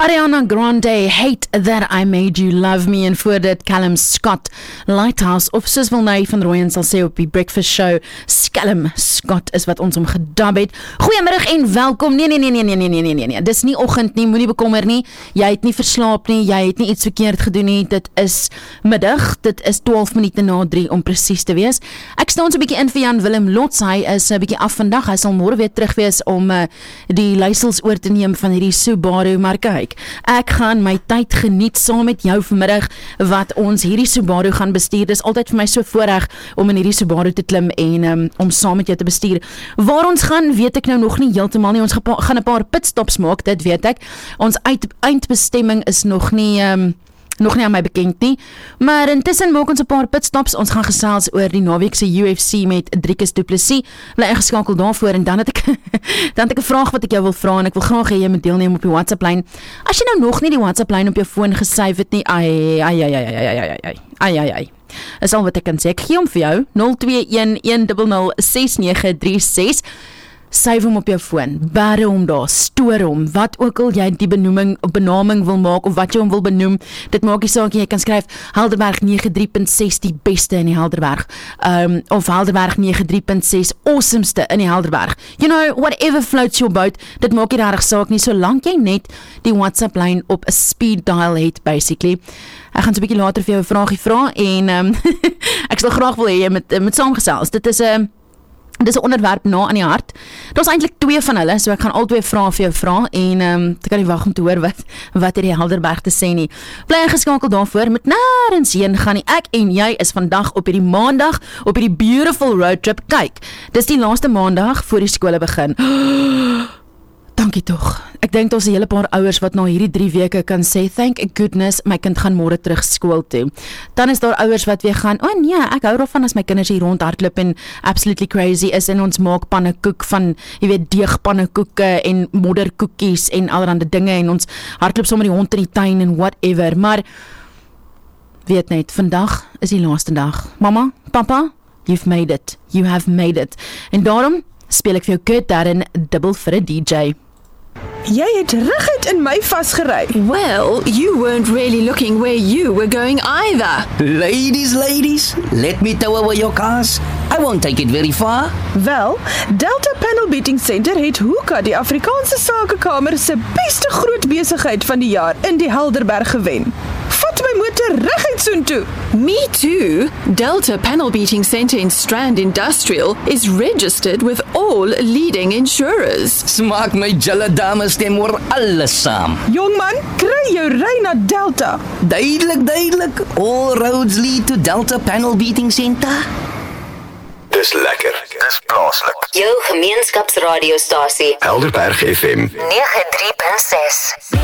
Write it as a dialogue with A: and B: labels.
A: Ariana Grande, Hate That I Made You Love Me, en voor dit Callum Scott, Lighthouse, of soos Wilnay van Rooyen sal sê op die Breakfast Show, Callum Scott is wat ons om gedab het. Goeiemiddag en welkom. Nee, dis nie oggend nie, moenie bekommer nie, jy het nie verslaap nie, jy het nie iets verkeerd gedoen nie, dit is middag, dit is 12 minute na 3 om presies te wees. Ek staan so 'n bietjie in vir Jan Willem Lots, hy is 'n bietjie af vandag, hy sal môre weer terug wees om die leiersels oor te neem van hierdie Subaru, maar kyk, ek gaan my tyd geniet saam met jou vanmiddag wat ons hierdie Subaru gaan bestuur. Dis altyd vir my so voorreg om in hierdie Subaru te klim en om saam met jou te bestuur. Waar ons gaan, weet ek nou nog nie heeltemal nie. Ons gaan 'n paar pitstops maak, dit weet ek. Ons eindbestemming is nog nie aan my bekend nie, maar intussen maak ons 'n paar pitstops. Ons gaan gesels oor die naweek se UFC met Dricus Du Plessis. Bly ingeskakel daarvoor en dan het ek 'n vraag wat ek jou wil vra en ek wil graag hê jy moet deelneem op die WhatsApp lyn. As jy nou nog nie die WhatsApp lyn op jou foon gesave het nie, ai. Is al wat ek kan sê. Ek gee hom vir jou 021100696. Save hom op jou foon, bere hom daar, stoor hom, wat ook al jy die benaming wil maak, of wat jy hom wil benoem, dit maak nie saak, jy kan skryf Helderberg 93.6 die beste in die Helderberg, of Helderberg 93.6 awesomeste in die Helderberg, you know, whatever floats your boat, dit maak nie regtig saak nie, solank jy net die WhatsApp lyn op 'n speed dial het, basically. Ek gaan so 'n bietjie later vir jou 'n vraagie vra, en ek sal graag wil hê jy met saamgesels. Dit is 'n onderwerp na aan die hart. Daar's eintlik 2 van hulle, so ek gaan al 2 vrae vir jou vra en ek kan nie wag om te hoor wat hierdie Helderberg te sê nie. Bly ingeskakel daarvoor, met nêrens heen gaan nie. Ek en jy is vandag op hierdie maandag op hierdie beautiful road trip. Kyk, dis die laaste maandag voor die skole begin. Dankie tog. Ek dink daar's 'n hele paar ouers wat na hierdie 3 weke kan sê, thank goodness, my kind gaan môre terug skool toe. Dan is daar ouers wat weer gaan, nee, ek hou daarvan as my kinders hier rondhardloop en absolutely crazy is en ons maak pannekoek van, jy weet, deegpannekoeke en modderkoekies en allerlei dinge en ons hardloop sommer die hond in die tuin en whatever. Maar weet net, vandag is die laaste dag. Mama, papa, you've made it. You have made it. En daarom speel ek vir jou Kurt Darren dubbel vir 'n DJ.
B: Jy het reguit in my vasgery.
C: Well, you weren't really looking where you were going either.
D: Ladies, let me tow away your cars. I won't take it very far.
B: Wel, Delta Panel Beating Center het Hoeka, die Afrikaanse Sakekamer se beste groot besigheid van die jaar in die Helderberg gewen. Vat my motor reguit soontoe.
C: Me too. Delta Panel Beating Center in Strand Industrial is registered with all leading insurers.
D: Smaak my julle dames stem oor alles saam.
B: Jongman, kry jou ry na Delta.
D: Duidelik. All roads lead to Delta Panel Beating Center.
E: Dis lekker. Dis plaaslik.
F: Jou gemeenskapsradiostasie.
E: Helderberg FM
F: 93.6.